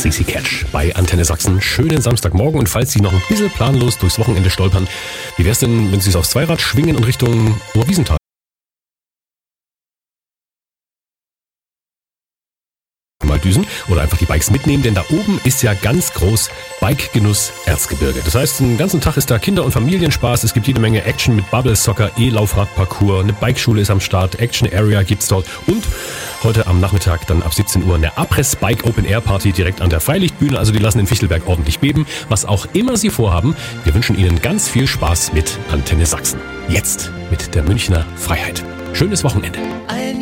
CC Catch bei Antenne Sachsen. Schönen Samstagmorgen, und falls Sie noch ein bisschen planlos durchs Wochenende stolpern, wie wär's denn, wenn Sie es aufs Zweirad schwingen und Richtung Oberwiesenthal mal düsen oder einfach die Bikes mitnehmen, denn da oben ist ja ganz groß Bike-Genuss Erzgebirge. Das heißt, den ganzen Tag ist da Kinder- und Familienspaß. Es gibt jede Menge Action mit Bubble, Soccer, E-Laufradparcours, eine Bikeschule ist am Start, Action Area gibt's dort und heute am Nachmittag dann ab 17 Uhr eine Abriss Bike Open Air Party direkt an der Freilichtbühne. Also die lassen den Fichtelberg ordentlich beben. Was auch immer Sie vorhaben, wir wünschen Ihnen ganz viel Spaß mit Antenne Sachsen. Jetzt mit der Münchner Freiheit. Schönes Wochenende.